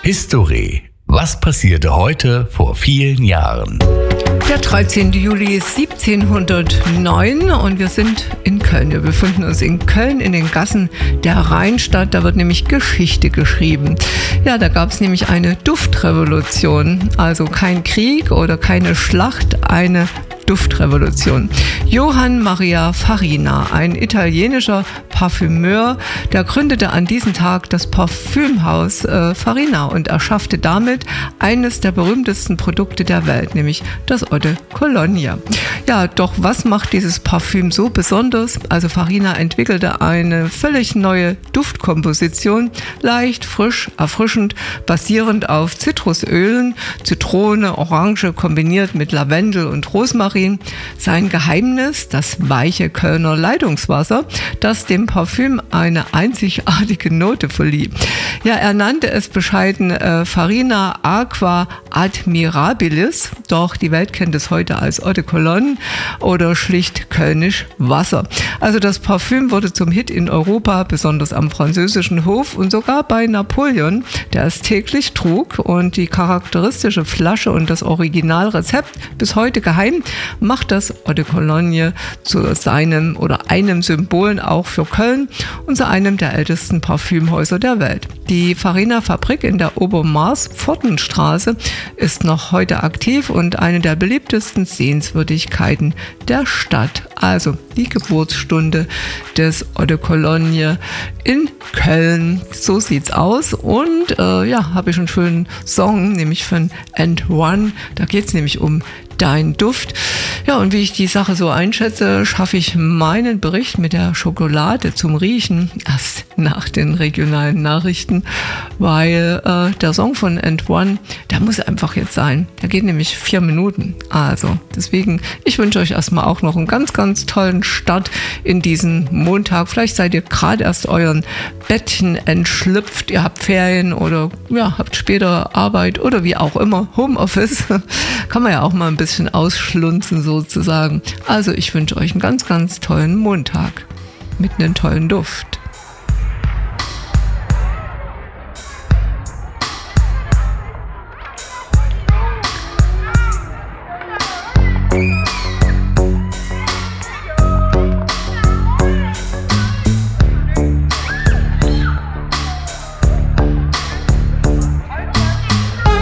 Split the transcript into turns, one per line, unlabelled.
History. Was passierte heute vor vielen Jahren?
Der 13. Juli ist 1709 und wir sind in Köln. Wir befinden uns in Köln in den Gassen der Rheinstadt. Da wird nämlich Geschichte geschrieben. Ja, da gab es nämlich eine Duftrevolution. Also kein Krieg oder keine Schlacht, eine Duftrevolution. Johann Maria Farina, ein italienischer Parfümeur, der gründete an diesem Tag das Parfümhaus Farina und erschaffte damit eines der berühmtesten Produkte der Welt, nämlich das Eau de Cologne. Ja, doch was macht dieses Parfüm so besonders? Also Farina entwickelte eine völlig neue Duftkomposition, leicht, frisch, erfrischend, basierend auf Zitrusölen, Zitrone, Orange kombiniert mit Lavendel und Rosmarin. Sein Geheimnis, das weiche Kölner Leitungswasser, das dem Parfüm eine einzigartige Note verlieh. Ja, er nannte es bescheiden Farina Aqua Admirabilis, doch die Welt kennt es heute als Eau de Cologne oder schlicht Kölnisch Wasser. Also das Parfüm wurde zum Hit in Europa, besonders am französischen Hof und sogar bei Napoleon, der es täglich trug, und die charakteristische Flasche und das Originalrezept bis heute geheim macht das Eau de Cologne zu seinem oder einem Symbol auch für Köln und zu einem der ältesten Parfümhäuser der Welt. Die Farina-Fabrik in der Obermaß-Pfortenstraße ist noch heute aktiv und eine der beliebtesten Sehenswürdigkeiten der Stadt. Also die Geburtsstunde des Eau de Cologne in Köln. So sieht's aus. Und habe ich einen schönen Song, nämlich von And1. Da geht's nämlich um Dein Duft. Ja, und wie ich die Sache so einschätze, schaffe ich meinen Bericht mit der Schokolade zum Riechen erst nach den regionalen Nachrichten, weil der Song von And1, der muss einfach jetzt sein. Der geht nämlich 4 Minuten. Also deswegen, ich wünsche euch erstmal auch noch einen ganz, ganz tollen Start in diesen Montag. Vielleicht seid ihr gerade erst euren Bettchen entschlüpft, ihr habt Ferien oder habt später Arbeit oder wie auch immer, Homeoffice. Kann man ja auch mal ein bisschen ausschlunzen sozusagen. Also ich wünsche euch einen ganz, ganz tollen Montag mit einem tollen Duft.